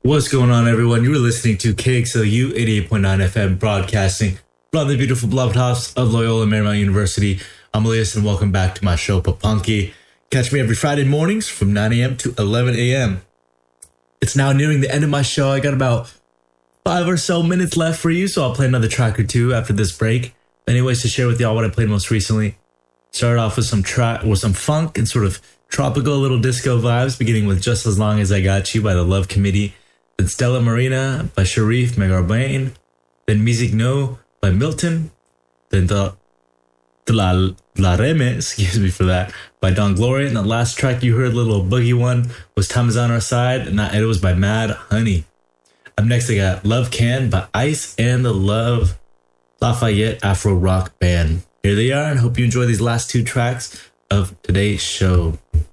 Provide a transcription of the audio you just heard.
What's going on, everyone? You were listening to KXLU 88.9 FM broadcasting from the beautiful Bluff House of Loyola Marymount University. I'm Elias, and welcome back to my show, Papunky. Catch me every Friday mornings from 9 a.m. to 11 a.m. It's now nearing the end of my show. I got about 5 or so minutes left for you, so I'll play another track or two after this break. Anyways, to share with y'all what I played most recently. Started off with some funk and sort of tropical little disco vibes, beginning with Just As Long As I Got You by the Love Committee. Then Stella Marina by Sharif Megarbain. Then Music No by Milton. Then La Reme, excuse me for that, by Don Gloria. And the last track you heard, little boogie one, was Time Is On Our Side, and it was by Mad Honey. Up next, I got Love Can by Ice and the Lafayette Afro Rock Band. Here they are, and hope you enjoy these last two tracks of today's show.